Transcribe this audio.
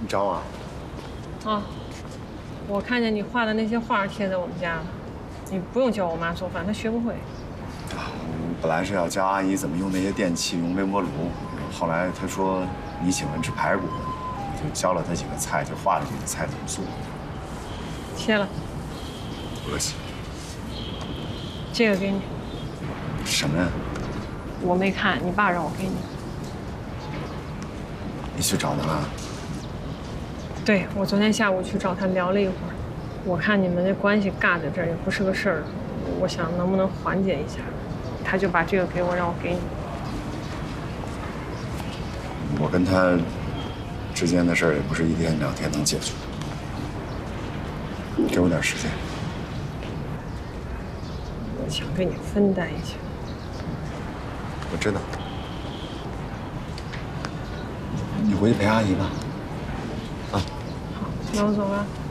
你找我啊？ 啊，我看见你画的那些画贴在我们家了。你不用教我妈做饭，她学不会。 啊，我本来是要教阿姨怎么用那些电器，用微波炉。后来她说你喜欢吃排骨，我就教了她几个菜，就画了几个菜怎么做。 切了。 恶心。 这个给你。 什么呀？ 我没看，你爸让我给你。 你去找他了？ 对，我昨天下午去找他聊了一会儿。我看你们这关系尬在这儿也不是个事儿，我想能不能缓解一下，他就把这个给我，让我给你。 我跟他之间的事儿也不是一天两天能解决的，给我点时间。 我想跟你分担一下。 我知道。你回去陪阿姨吧。啊。 好，那我走了。